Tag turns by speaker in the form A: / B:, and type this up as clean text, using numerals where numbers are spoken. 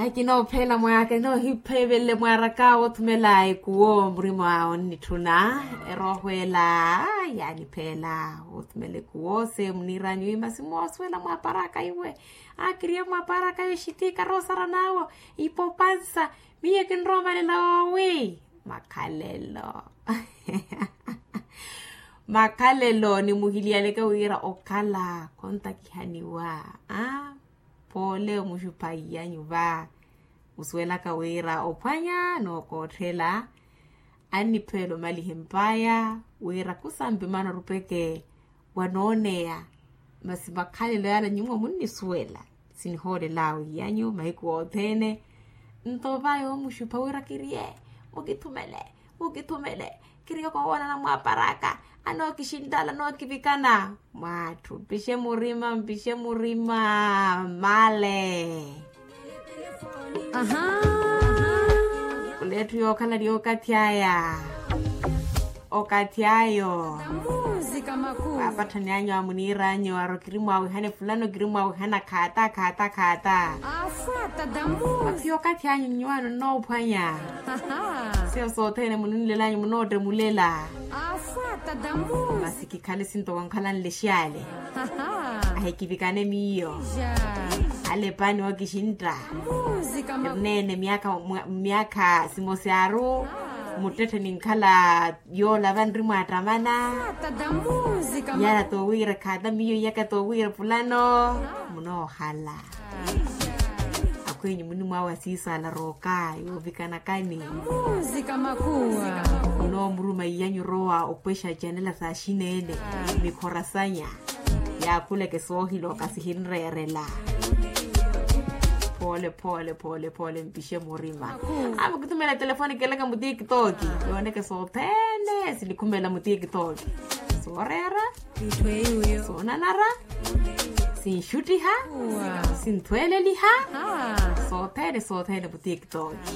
A: kino phela moya ke no hiphebele moya ka o thumela ikuo mrimo a onni thuna erohwela yani phela o thumele kuo se mniranyo imasimo swela moya paraka iwe akriya moya paraka yeshitika rosara nawo ipopansa miye kinroma lela we makhalelo makhalelo ni muhilia leke uira okala kontakihaniwa pole mushupai ya nyuva uswela kawira opanya no kothela anipelo mali hempaya wira kusambi mana rupeke wanonea masibakhale yala nyumwa munni swela sinihole lawe yanyu maiku othene ntobayo mushupa wira kirie mukitumele kirio kwa wana na mwaparaka ano kishindala no kivikana matu mpishe murima male uletu yokala di okatiayo
B: muzika makuu
A: apatanyanyo amuniranyo arokirimu awe hane fulano girimu awe hana kata
B: afuata dambu
A: akiyokatianyo nywano no upanya sio sotene mununilelanyo munode mulela
B: afuata dambu
A: masiki kale sinto wankala nleshale ahikivikane miyo ale pani wakishinda
B: muzika makuu
A: nene miaka simosiaru mutete ninkala yola vandrimu atamana
B: afuata dambu muzika
A: yara to wira kada miyo yaka to wira fulano muno hala akwenye muni mwa sisa la roka yovikana kani
B: muzika makuu
A: no mruma yanyu roa opesha janela sa shinene mikorasanya ya kule ke sohilo kasihinrerela pole mpishe murima ama kutumela telefoni keleka mutiki toki yone ke sotene silikumela mutiki toki sorera
B: itweyo
A: sonanara sin shuti ha sin tweleli ha sotene mutiki toki